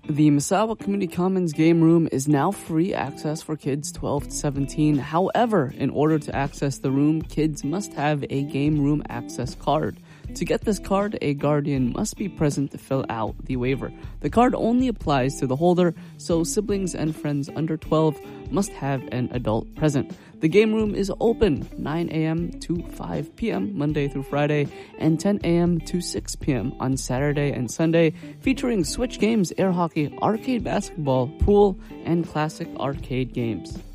The Misawa Community Commons game room is now free access for kids 12 to 17. However, in order to access the room, kids must have a game room access card. To get this card, a guardian must be present to fill out the waiver. The card only applies to the holder, so siblings and friends under 12 must have an adult present. The game room is open 9 a.m. to 5 p.m. Monday through Friday and 10 a.m. to 6 p.m. on Saturday and Sunday, featuring Switch games, air hockey, arcade basketball, pool, and classic arcade games.